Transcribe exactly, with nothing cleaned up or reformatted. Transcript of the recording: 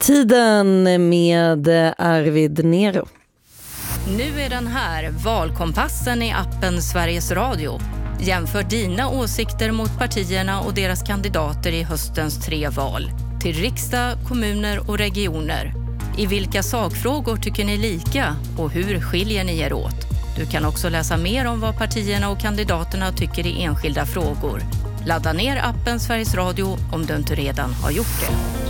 Tiden med Arvid Nero. Nu är den här, valkompassen i appen Sveriges Radio. Jämför dina åsikter mot partierna och deras kandidater i höstens tre val. Till riksdag, kommuner och regioner. I vilka sakfrågor tycker ni lika och hur skiljer ni er åt? Du kan också läsa mer om vad partierna och kandidaterna tycker i enskilda frågor. Ladda ner appen Sveriges Radio om du inte redan har gjort det.